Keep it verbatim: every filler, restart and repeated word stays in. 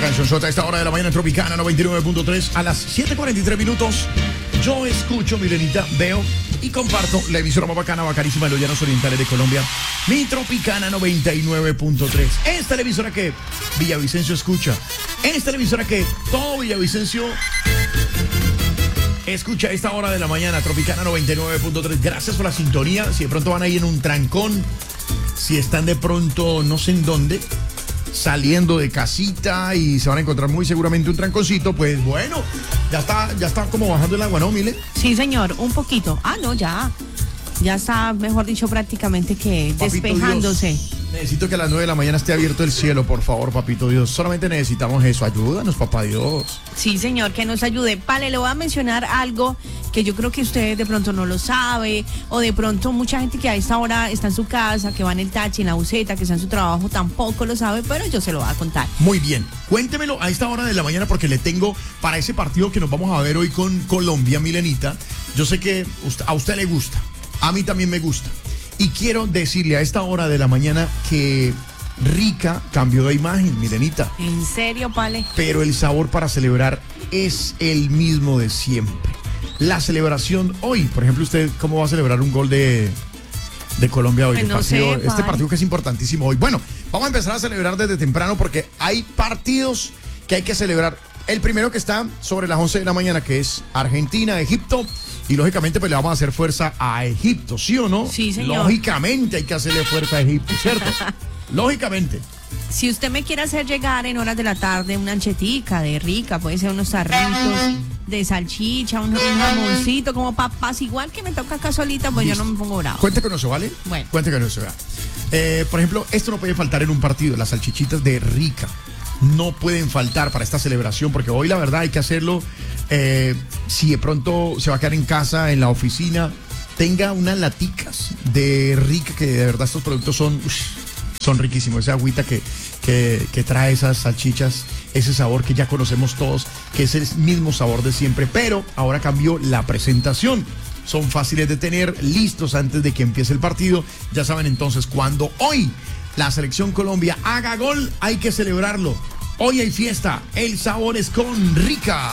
canción sota a esta hora de la mañana en Tropicana noventa y nueve punto tres a las siete cuarenta y tres minutos. Yo escucho, Milenita, veo y comparto la emisora más bacana, bacanísima de los llanos orientales de Colombia, mi Tropicana noventa y nueve punto tres. Esta es la emisora que Villavicencio escucha. Esta es la emisora que todo Villavicencio escucha a esta hora de la mañana, Tropicana noventa y nueve punto tres. Gracias por la sintonía. Si de pronto van ahí en un trancón, si están de pronto no sé en dónde, saliendo de casita y se van a encontrar muy seguramente un tranconcito, pues bueno, ya está, ya está como bajando el agua, ¿no, Mile? Sí, señor, un poquito. Ah, no, ya. Ya está, mejor dicho, prácticamente que Papito despejándose. Dios, necesito que a las nueve de la mañana esté abierto el cielo, por favor, papito Dios. Solamente necesitamos eso. Ayúdanos, papá Dios. Sí, señor, que nos ayude. Vale, le voy a mencionar algo que yo creo que usted de pronto no lo sabe, o de pronto mucha gente que a esta hora está en su casa, que va en el taxi, en la buseta, que está en su trabajo, tampoco lo sabe, pero yo se lo voy a contar. Muy bien, cuéntemelo a esta hora de la mañana porque le tengo para ese partido que nos vamos a ver hoy con Colombia, Milenita. Yo sé que a usted le gusta, a mí también me gusta. Y quiero decirle a esta hora de la mañana que Rica cambió de imagen, Milenita. ¿En serio, Pale? Pero el sabor para celebrar es el mismo de siempre. La celebración hoy, por ejemplo, usted, ¿cómo va a celebrar un gol de, de Colombia hoy? Pues no partido, sé, este partido que es importantísimo hoy. Bueno, vamos a empezar a celebrar desde temprano porque hay partidos que hay que celebrar. El primero que está sobre las once de la mañana, que es Argentina, Egipto. Y lógicamente pues le vamos a hacer fuerza a Egipto, ¿sí o no? Sí, señor. Lógicamente hay que hacerle fuerza a Egipto, ¿cierto? Lógicamente. Si usted me quiere hacer llegar en horas de la tarde una anchetica de Rica, puede ser unos tarritos de salchicha, un, un jamoncito, como papas, igual que me toca acá solita, pues Listo. yo no me pongo bravo. Cuente con eso, ¿vale? Bueno. Cuente con eso, ¿verdad? Eh, por ejemplo, esto no puede faltar en un partido, las salchichitas de Rica. No pueden faltar para esta celebración, porque hoy la verdad hay que hacerlo. Eh, si de pronto se va a quedar en casa, en la oficina, tenga unas laticas de Rica, que de verdad estos productos son, uff, son riquísimos. Esa agüita que, que, que trae esas salchichas, ese sabor que ya conocemos todos, que es el mismo sabor de siempre, pero ahora cambió la presentación. Son fáciles de tener, listos antes de que empiece el partido. Ya saben entonces, cuando hoy la selección Colombia haga gol, hay que celebrarlo. Hoy hay fiesta, el sabor es con Rica.